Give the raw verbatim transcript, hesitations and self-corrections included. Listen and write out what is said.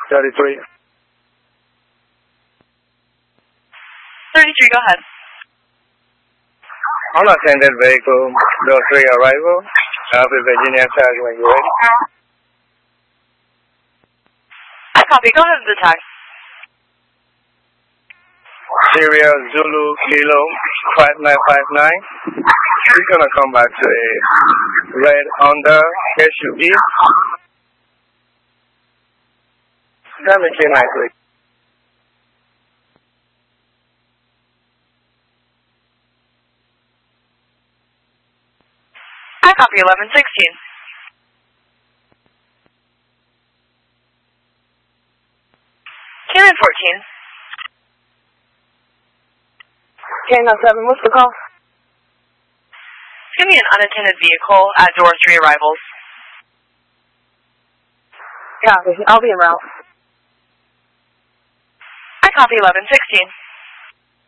thirty-three. thirty-three, go ahead. Unattended vehicle, Bill three arrival. Alpha Virginia tag when you're ready. I copy. Go ahead with the tag. Syria Zulu Kilo five nine five nine. He's gonna come back to a red Honda S U V. Damage nicely. I copy eleven sixteen. Cannon fourteen. Cannon seven, what's the call? Give me an unattended vehicle at door three arrivals. Copy, I'll be en route. I copy eleven sixteen.